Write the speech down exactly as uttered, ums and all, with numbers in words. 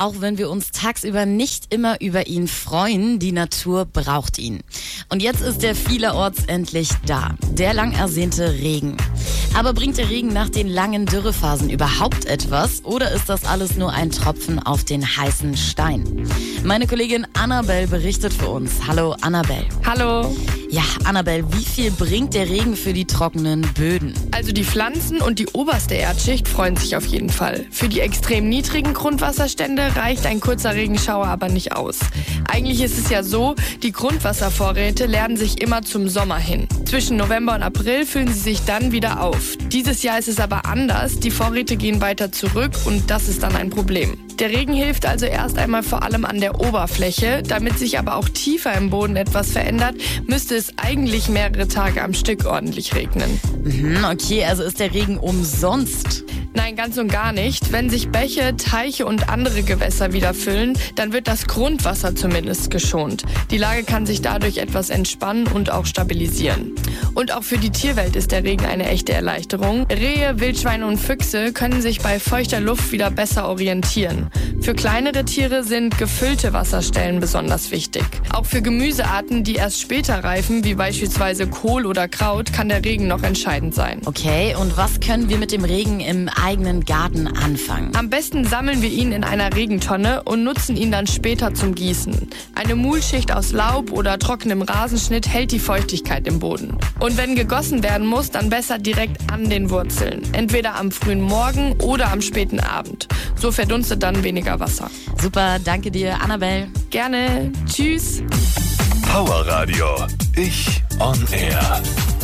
auch wenn wir uns tagsüber nicht immer über ihn freuen, die Natur braucht ihn. Und jetzt ist er vielerorts endlich da, der lang ersehnte Regen. Aber bringt der Regen nach den langen Dürrephasen überhaupt etwas oder ist das alles nur ein Tropfen auf den heißen Stein? Meine Kollegin Annabelle berichtet für uns. Hallo Annabelle. Hallo. Ja, Annabelle, wie viel bringt der Regen für die trockenen Böden? Also die Pflanzen und die oberste Erdschicht freuen sich auf jeden Fall. Für die extrem niedrigen Grundwasserstände reicht ein kurzer Regenschauer aber nicht aus. Eigentlich ist es ja so, die Grundwasservorräte leeren sich immer zum Sommer hin. Zwischen November und April füllen sie sich dann wieder auf. Dieses Jahr ist es aber anders. Die Vorräte gehen weiter zurück und das ist dann ein Problem. Der Regen hilft also erst einmal vor allem an der Oberfläche. Damit sich aber auch tiefer im Boden etwas verändert, müsste es eigentlich mehrere Tage am Stück ordentlich regnen. Mhm, okay, also ist der Regen umsonst? Nein, ganz und gar nicht. Wenn sich Bäche, Teiche und andere Gewässer wieder füllen, dann wird das Grundwasser zumindest geschont. Die Lage kann sich dadurch etwas entspannen und auch stabilisieren. Und auch für die Tierwelt ist der Regen eine echte Erleichterung. Rehe, Wildschweine und Füchse können sich bei feuchter Luft wieder besser orientieren. Für kleinere Tiere sind gefüllte Wasserstellen besonders wichtig. Auch für Gemüsearten, die erst später reifen, wie beispielsweise Kohl oder Kraut, kann der Regen noch entscheidend sein. Okay, und was können wir mit dem Regen im eigenen Garten anfangen? Am besten sammeln wir ihn in einer Regentonne und nutzen ihn dann später zum Gießen. Eine Mulschicht aus Laub oder trockenem Rasenschnitt hält die Feuchtigkeit im Boden. Und wenn gegossen werden muss, dann besser direkt an den Wurzeln. Entweder am frühen Morgen oder am späten Abend. So verdunstet dann weniger Wasser. Super, danke dir, Annabelle. Gerne. Tschüss. Power Radio. Ich on Air.